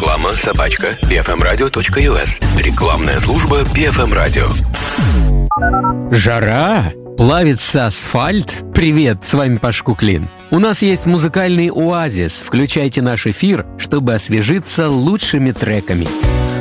Реклама @bfmradio.us. Рекламная служба BFM Radio. Жара? Плавится асфальт? Привет, с вами Паш Куклин. У нас есть музыкальный оазис. Включайте наш эфир, чтобы освежиться лучшими треками.